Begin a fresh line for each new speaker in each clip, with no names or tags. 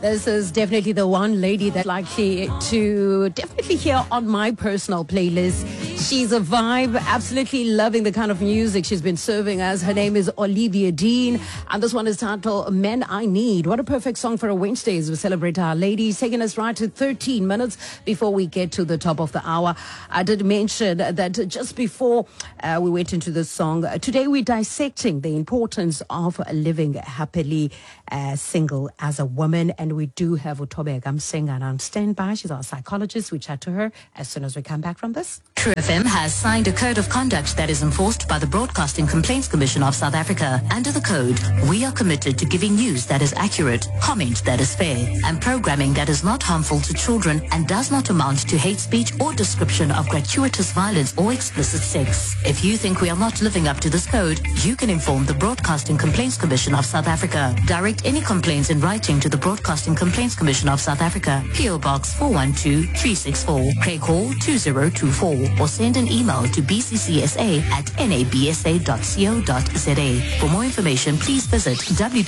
This is definitely the one lady that I'd like to definitely hear on my personal playlist. She's a vibe, absolutely loving the kind of music she's been serving us. Her name is Olivia Dean, and this one is titled Men I Need. What a perfect song for a Wednesday as we celebrate our ladies, taking us right to 13 minutes before we get to the top of the hour. I did mention that just before we went into this song, today we're dissecting the importance of living happily single as a woman, and we do have Utobeka Msengana on standby. She's our psychologist. We chat to her as soon as we come back from this.
True FM has signed a code of conduct that is enforced by the Broadcasting Complaints Commission of South Africa. Under the code, we are committed to giving news that is accurate, comment that is fair, and programming that is not harmful to children and does not amount to hate speech or description of gratuitous violence or explicit sex. If you think we are not living up to this code, you can inform the Broadcasting Complaints Commission of South Africa. Direct any complaints in writing to the Broadcasting Complaints Commission of South Africa, PO Box 412364, Craig Hall 2024, or send an email to bccsa@nabsa.co.za. For more information, please visit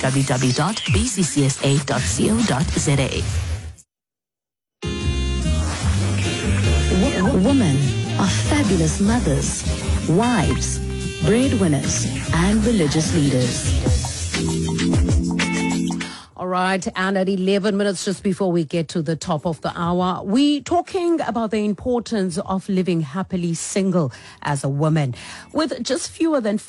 www.bccsa.co.za. Women are fabulous mothers, wives, breadwinners, and religious leaders.
All right, and at 11 minutes just before we get to the top of the hour, we're talking about the importance of living happily single as a woman. With just fewer than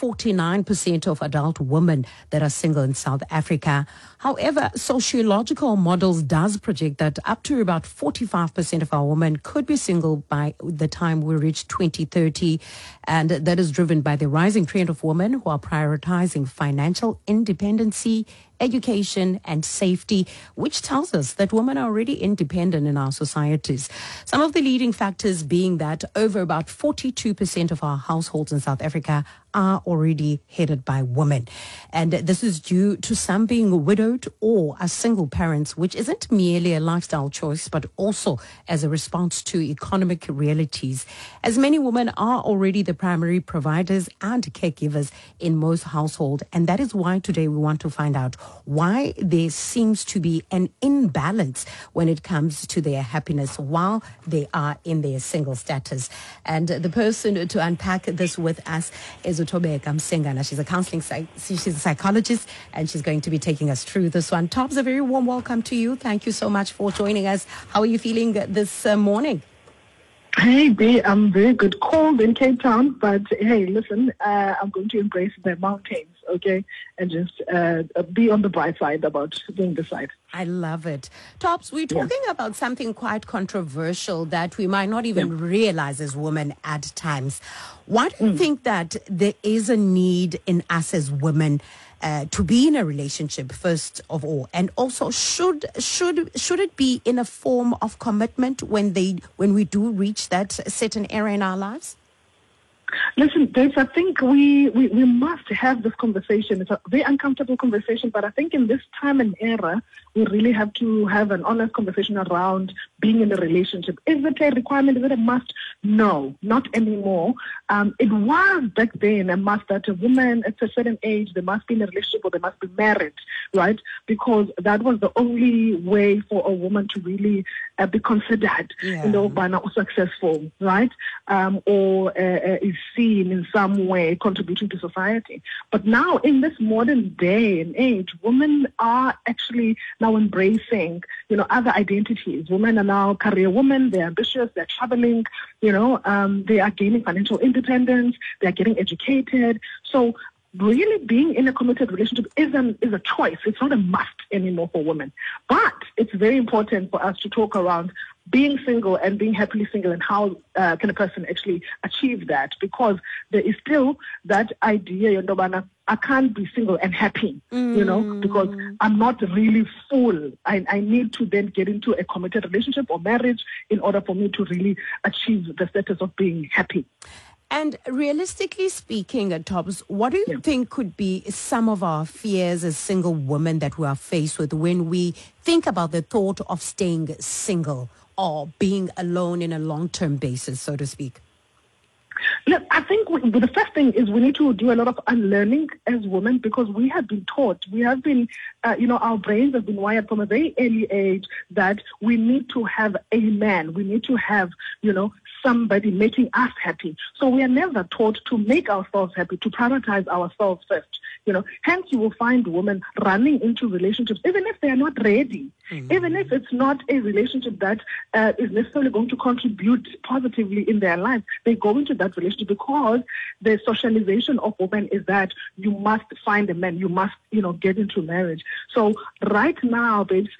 49% of adult women that are single in South Africa. However, sociological models does project that up to about 45% of our women could be single by the time we reach 2030. And that is driven by the rising trend of women who are prioritizing financial independency, education and safety, which tells us that women are already independent in our societies. Some of the leading factors being that over about 42% of our households in South Africa are already headed by women. And this is due to some being widowed or as single parents, which isn't merely a lifestyle choice, but also as a response to economic realities. As many women are already the primary providers and caregivers in most households. And that is why today we want to find out why there seems to be an imbalance when it comes to their happiness while they are in their single status. And the person to unpack this with us is Utobeka Msengana. She's a she's a psychologist, and she's going to be taking us through this one. Tops, a very warm welcome to you. Thank you so much for joining us. How are you feeling this morning?
Hey, B, I'm very good. Cold in Cape Town, but hey, listen, I'm going to embrace the mountains, okay, and just be on the bright side about being the side.
I love it. Tops, we're talking about something quite controversial that we might not even realize as women at times. Why do you think that there is a need in us as women to be in a relationship, first of all, and also should it be in a form of commitment when we do reach that certain area in our lives?
Listen, Dave, I think we must have this conversation. It's a very uncomfortable conversation, but I think in this time and era, we really have to have an honest conversation around being in a relationship. Is it a requirement? Is it a must? No, not anymore. It was back then a must that a woman at a certain age, they must be in a relationship or they must be married, right? Because that was the only way for a woman to really be considered, successful, right? Or is seen in some way contributing to society. But now in this modern day and age, women are actually now embracing, other identities. Women are now career women, they're ambitious, they're traveling, they are gaining financial independence, they're getting educated. So really being in a committed relationship is a choice. It's not a must anymore for women. But it's very important for us to talk around being single and being happily single and how can a person actually achieve that, because there is still that idea, I can't be single and happy, because I'm not really full. I need to then get into a committed relationship or marriage in order for me to really achieve the status of being happy.
And realistically speaking, Tops, what do you think could be some of our fears as single women that we are faced with when we think about the thought of staying single or being alone in a long-term basis, so to speak?
Look, I think the first thing is we need to do a lot of unlearning as women, because we have been taught, our brains have been wired from a very early age that we need to have a man, we need to have, somebody making us happy. So we are never taught to make ourselves happy, to prioritize ourselves first. Hence you will find women running into relationships, even if they are not ready, even if it's not a relationship that is necessarily going to contribute positively in their life. They go into that relationship because the socialization of women is that you must find a man, you must, get into marriage. So right now, babes,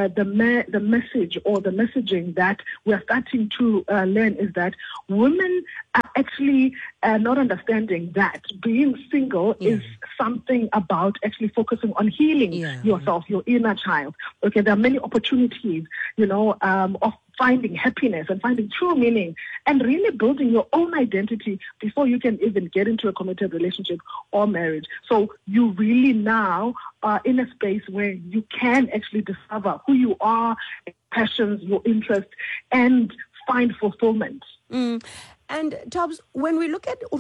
the message or the messaging that we're starting to learn is that women are actually not understanding that being single is something about actually focusing on healing yourself, your inner child. Okay, there are many opportunities, of finding happiness and finding true meaning and really building your own identity before you can even get into a committed relationship or marriage. So you really now are in a space where you can actually discover who you are, passions, your interests, and find fulfillment.
And Tobs, when we look at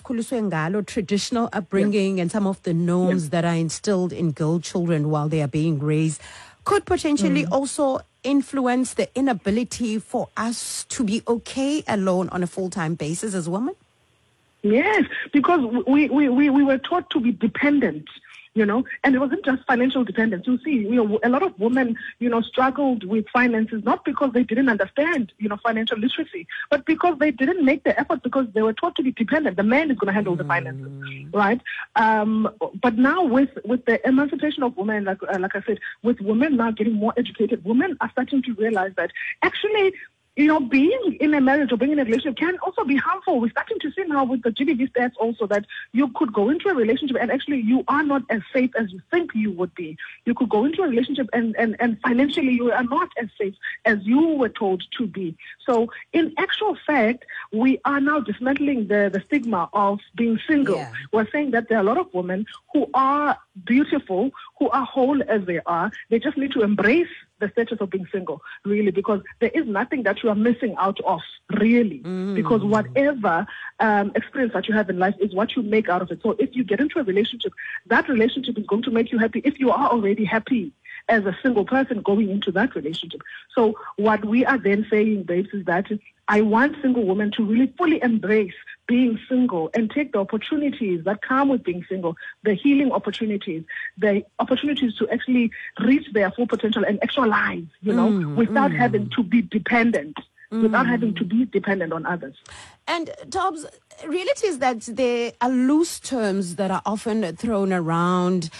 traditional upbringing and some of the norms that are instilled in girl children while they are being raised, could potentially also influence the inability for us to be okay alone on a full-time basis as women?
Yes, because we were taught to be dependent. And it wasn't just financial dependence. You see, a lot of women, struggled with finances, not because they didn't understand, financial literacy, but because they didn't make the effort because they were taught to be dependent. The man is going to handle the finances, right? But now with the emancipation of women, like I said, with women now getting more educated, women are starting to realize that actually, being in a marriage or being in a relationship can also be harmful. We're starting to see now with the GBV stats also that you could go into a relationship and actually you are not as safe as you think you would be. You could go into a relationship and financially you are not as safe as you were told to be. So in actual fact, we are now dismantling the stigma of being single. Yeah. We're saying that there are a lot of women who are beautiful, who are whole as they are. They just need to embrace the status of being single, really, because there is nothing that you are missing out of, really, because whatever experience that you have in life is what you make out of it. So if you get into a relationship, that relationship is going to make you happy if you are already happy as a single person going into that relationship. So what we are then saying, babes, is that I want single women to really fully embrace being single and take the opportunities that come with being single, the healing opportunities, the opportunities to actually reach their full potential and actualize, without having to be dependent. Without having to be dependent on others.
And Tobs, reality is that there are loose terms that are often thrown around.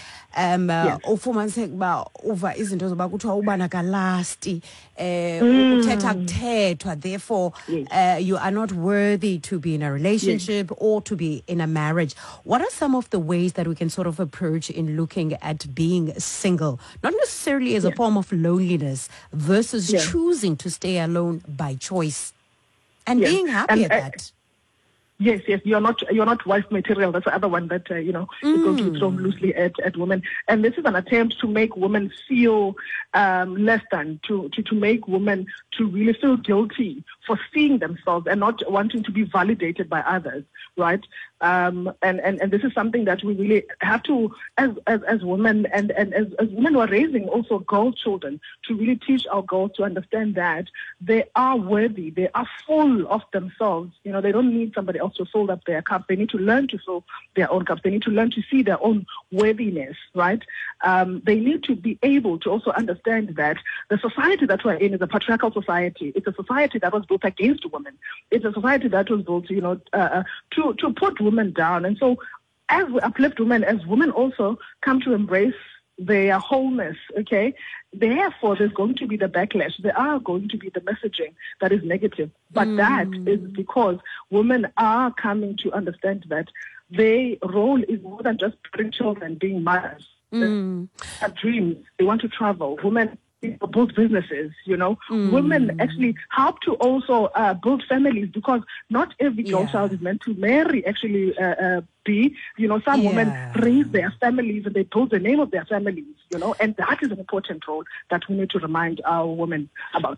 Over izinto zoba kuthiwa ubana kalasti uthetha kuthethwa, therefore you are not worthy to be in a relationship or to be in a marriage. What are some of the ways that we can sort of approach in looking at being single, not necessarily as a form of loneliness versus choosing to stay alone by choice and being happy at that?
Yes, you're not wife material. That's the other one that is going to be thrown loosely at women. And this is an attempt to make women feel less than, to make women to really feel guilty for seeing themselves and not wanting to be validated by others, right? And this is something that we really have to, as women and as women who are raising also girl children, to really teach our girls to understand that they are worthy, they are full of themselves. They don't need somebody else to fill up their cup. They need to learn to fill their own cups. They need to learn to see their own worthiness, right? They need to be able to also understand that the society that we're in is a patriarchal society. It's a society that was built against women. It's a society that was built, to put women down. And so as we uplift women, as women also come to embrace their wholeness, okay? Therefore, there's going to be the backlash. There are going to be the messaging that is negative. But that is because women are coming to understand that their role is more than just bearing children, being mothers. They have dreams. They want to travel. Women build businesses, Women actually help to also build families, because not every girl child is meant to marry, actually some women raise their families and they build the name of their families, and that is an important role that we need to remind our women about.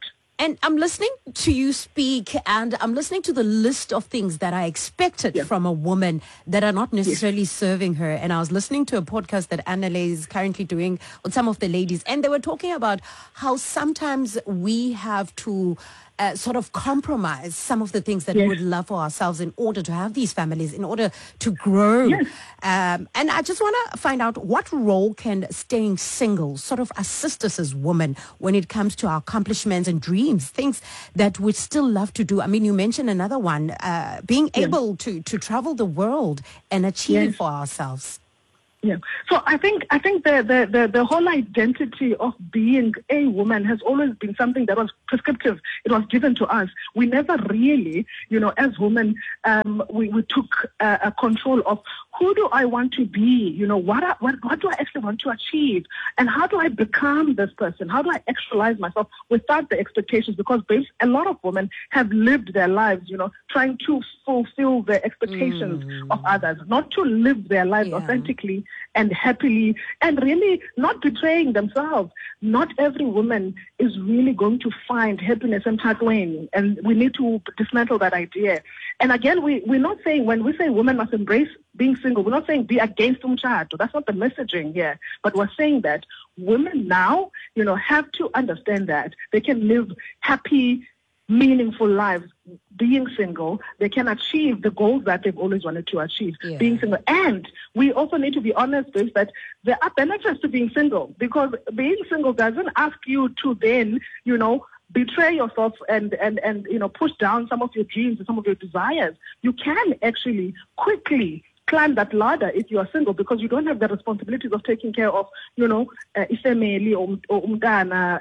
And I'm listening to you speak, and I'm listening to the list of things that I expected from a woman that are not necessarily serving her. And I was listening to a podcast that Anale is currently doing with some of the ladies, and they were talking about how sometimes we have to sort of compromise some of the things that we would love for ourselves in order to have these families, in order to grow. And I just want to find out, what role can staying single sort of assist us as women when it comes to our accomplishments and dreams, things that we still love to do? I mean, you mentioned another one, being able to travel the world and achieve for ourselves.
Yeah. So I think the whole identity of being a woman has always been something that was prescriptive. It was given to us. We never really, as women, we took a control of who do I want to be? What do I actually want to achieve? And how do I become this person? How do I actualize myself without the expectations? Because a lot of women have lived their lives, trying to fulfill the expectations of others, not to live their lives authentically and happily, and really not betraying themselves. Not every woman is really going to find happiness in Tatwin, and we need to dismantle that idea. And again, we're not saying, when we say women must embrace being single, we're not saying be against umchato. That's not the messaging here. But we're saying that women now, have to understand that they can live happy, meaningful lives being single. They can achieve the goals that they've always wanted to achieve being single. And we also need to be honest with that there are benefits to being single, because being single doesn't ask you to then, betray yourself and push down some of your dreams and some of your desires. You can actually quickly climb that ladder if you are single, because you don't have the responsibilities of taking care of, family or umdana,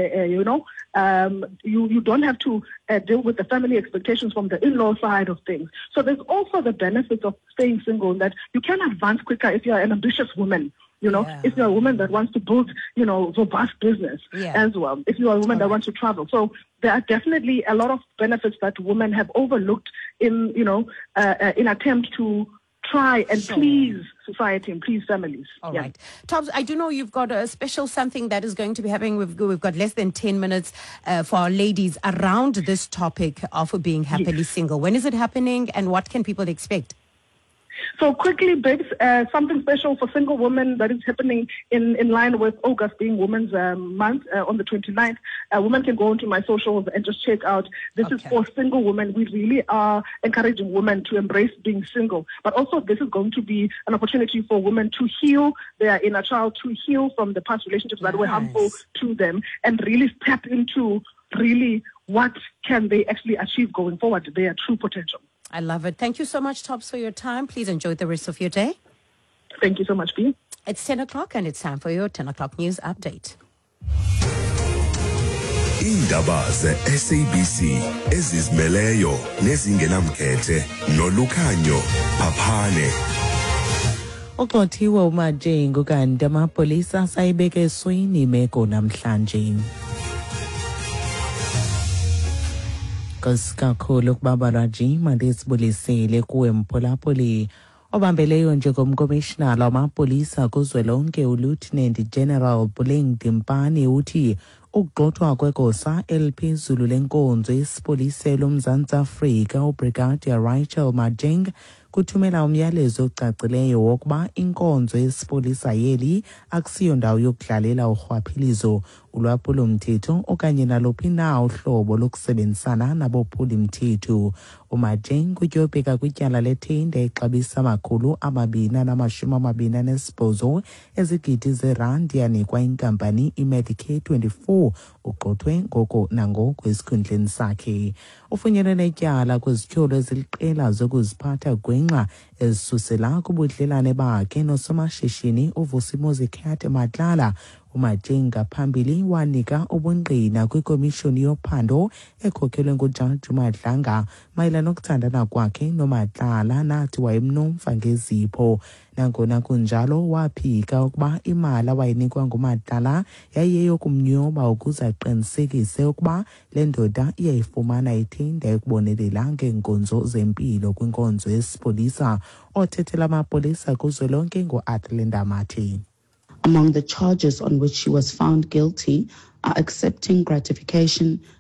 you don't have to deal with the family expectations from the in-law side of things. So there's also the benefits of staying single, that you can advance quicker if you're an ambitious woman. If you're a woman that wants to build, robust business as well. If you're a woman that wants to travel. So there are definitely a lot of benefits that women have overlooked in attempt to try and please society and please families.
All right. Tobbs, I do know you've got a special something that is going to be happening. We've got less than 10 minutes for our ladies around this topic of being happily single. When is it happening, and what can people expect?
So quickly, babes, something special for single women that is happening in line with August being Women's Month on the 29th. Women can go onto my socials and just check out. This is for single women. We really are encouraging women to embrace being single. But also, this is going to be an opportunity for women to heal their inner child, to heal from the past relationships that were harmful to them, and really step into really what can they actually achieve going forward, their true potential.
I love it. Thank you so much, Tobbs, for your time. Please enjoy the rest of your day.
Thank you so much, B.
It's 10 o'clock and it's time for your 10 o'clock news update.
Indaba ze-SABC ezizimeleyo nezingenamkhethe noLukhanyo Phaphane.
Uxothiwe uMajengo kanti amapolisa sayibeke esweni imeko namhlanje. Kakhulu kubabalwaji mandisibulisele kuwe mphulaphuli obambeleyo njengomkomishinala wamapolisa kuzwelonke uLieutenant General Buleng Dimpane uthi ukugxothwa kwegosa eliphezulu lenkonzo yesipolisa loMzantsi Afrika uBrigadier Rachel Majeng kuthumela umyalezo ocacileyo wokuba inkonzo yesipolisa yeli akusiyo ndawo yokudlalela urhwaphilizo, ulwaphulomthetho okanye naluphi na uhlobo lokusebenzisana nabophuli-mthetho. uMajeng utyobheka kwityala lethenda exabisa R228 ezigidi zeerandi yanikwa inkampani iMedicare 24 ugxothwe ngoko nangoko esikhundleni sakhe. Ufunyenwe netyala kwizityholo eziliqela zokuziphatha gwenxa ezisusela kubudlelane bakhe nosomashishini uVusimuzi Matlala. uMajeng ngaphambili wanika ubungqina kwikomishoni yophando ekhokelwe nguJaji Madlanga mayelana nokuthandana kwakhe noMatlala nathi wayemnomfa ngezipho. Nangona kunjalo waphika ukuba imali awayinikwa nguMatlala yayiyeyokumnyoba ukuze aqinisekise ukuba le ndoda iyayifumana ithenda ekubonelela ngeenkonzo zempilo kwinkonzo yesipolisa. Othethela amapolisa kuzwelonke nguAthlenda Mathi.
Among the charges on which she was found guilty are accepting gratification,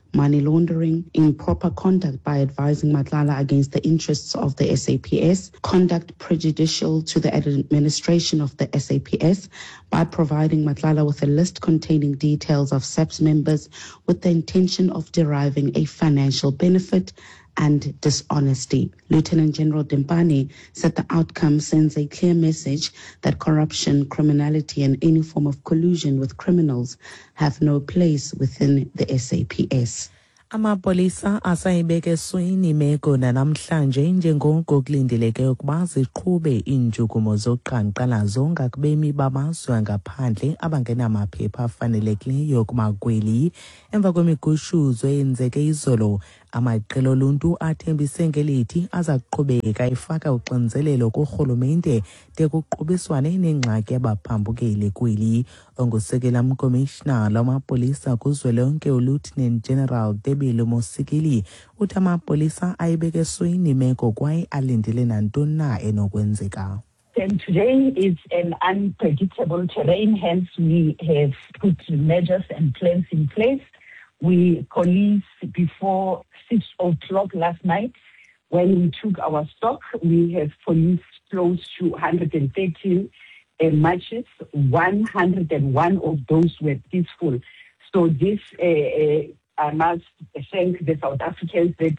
money laundering, improper conduct by advising Matlala against the interests of the SAPS, conduct prejudicial to the administration of the SAPS by providing Matlala with a list containing details of SAPS members with the intention of deriving a financial benefit, and dishonesty. Lieutenant General Dempane said the outcome sends a clear message that corruption, criminality, and any form of collusion with criminals have no place within the SAPS.
Amapolisa asayibeke esweni imeko namhlanje njengoko kulindeleke ukuba ziqhube iintshukumo zoqhankqalazo ngakubemi bamazwe ngaphandle abangenamaphepha afanelekileyo kumakweli. Emva kwemigushuzo eyenzeke izolo, amaqela oluntu athembise ngelithi aza kuqhubeka efaka uxinzelelo kurhulumente de kuqhubiswane nengxaki abaphambukeli kweli. Ongusekela mkomishinala wamapolisa kuzwelonke uLieutenant General Tebile Mosikili uthi amapolisa ayibeke esweni imeko kwaye alindele nantoni na enokwenzeka.
And today is an unpredictable terrain, hence we have put measures and plans in place. We police before 6 o'clock last night. When we took our stock, we have policed close to 113 marches. 101 of those were peaceful. So this, I must thank the South Africans that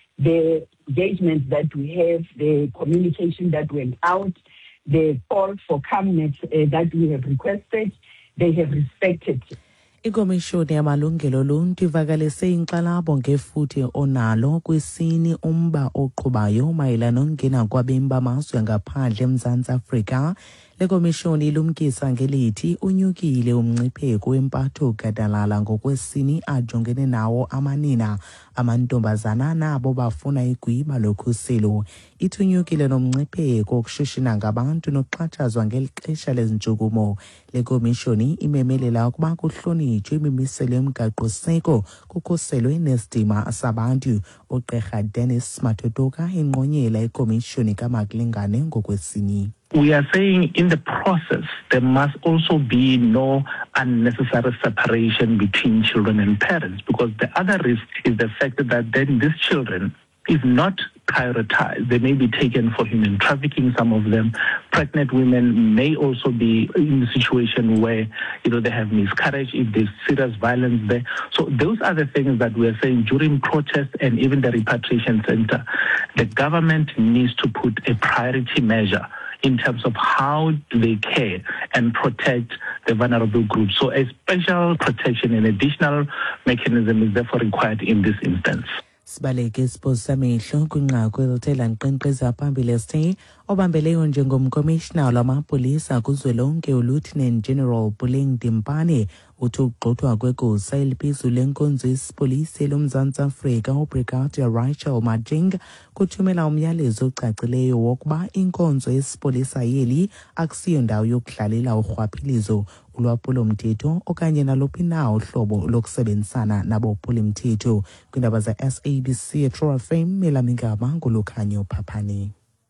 the engagement that we have, the communication that went out, the call for calmness that we have requested, they have respected.
Ikomishoni yamalungelo oluntu ivakalise inkxalabo ngefuthe onalo kwisini umba oqhubayo mayelana nokungena kwabemi bamazwe ngaphandle eMzantsi Afrika. Le komishoni ilumkisa ngelithi unyukile umngcipheko wempatho gadalala ngokwesini ajongene nawo amanina, amantombazana nabo bafuna igwiba lokhuselo. Ithunyukile nomngcipheko okushishina ngabantu nokuxhatshazwa ngeli xesha lezintshukumo. Le komishoni imemelela ukuba kuhlonitshwe imimiselo yomgaqo-seko kukhuselwe nesidima sabantu. Ugqirha Dennis Matotoka inqonyela ikomishoni kaMakulingane ngokwesini.
We are saying in the process, there must also be no unnecessary separation between children and parents, because the other risk is the fact that then these children, if not prioritized, they may be taken for human trafficking. Some of them, pregnant women, may also be in a situation where, they have miscarriage if there's serious violence there. So those are the things that we are saying during protests and even the repatriation center. The government needs to put a priority measure in terms of how do they care and protect the vulnerable groups. So a special protection and additional mechanism is therefore required in this instance.
Sibaleke isiposa mehlo kwinqaku elithela nkqenkqeza phambili ST obambeleyo njengomkomishina lwamapolisa kuzwelonke uLieutenant General Buleng Dempane uthi ukugxothwa kwegosa eliphezulu lenkonzo yesipolisi loMzantsi Afrika uBrigadier Rachel Majing kuthumela umyalezo ocacileyo wokuba inkonzo yesipolisa yeli akusiyo ndawo yokudlalela urhwaphilizo, ulwaphulo-mthetho okanye naluphi na uhlobo lokusebenzisana nabophuli-mthetho. Kwindaba za-SABC True FM, Melamingaba nguLukhanyo Phaphane.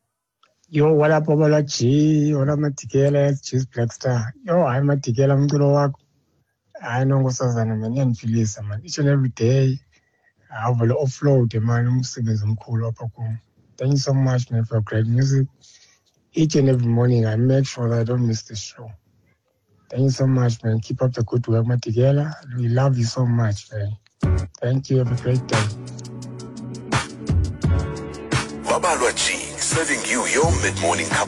Yo, what up, Obala G, what up, Matikela, Cheese Black Star. Yo, I'm Matikela, Mtulo wako. I know what's up, man, and Phyllis, man. Each and every day, I will offload, man, I'm cool up. Thank you so much, man, for great music. Each and every morning, I make sure that I don't miss the show. Thank you so much, man. Keep up the good work, Matikela. We love you so much, man. Thank you. Have a great day.
Babalwa G, serving you your mid-morning cup